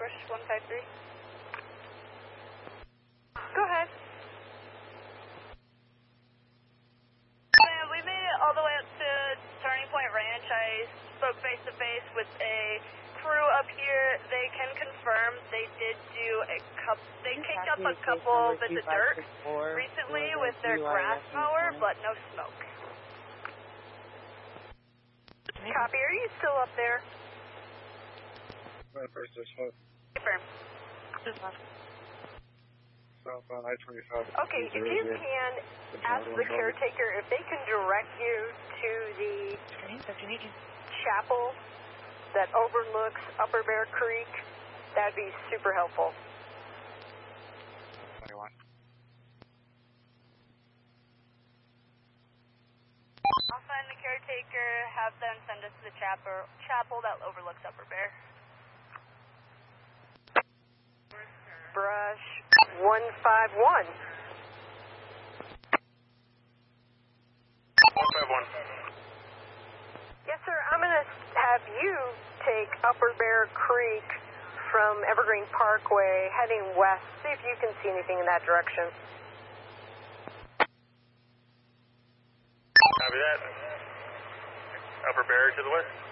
Bush 153. Go ahead. We made it all the way up to Turning Point Ranch. I spoke face to face with a crew up here. They can confirm they did do they kicked up a couple bits of dirt recently with their grass mower, but no smoke. Copy, are you still up there? First is what? Confirm. Southbound I-25. Okay, if you can ask the caretaker if they can direct you to the chapel that overlooks Upper Bear Creek, that'd be super helpful. 21. I'll find the caretaker, have them send us to the chapel that overlooks Upper Bear. Brush 151. 151. Yes, sir. I'm going to have you take Upper Bear Creek from Evergreen Parkway heading west. See if you can see anything in that direction. Copy that. Upper Bear to the west.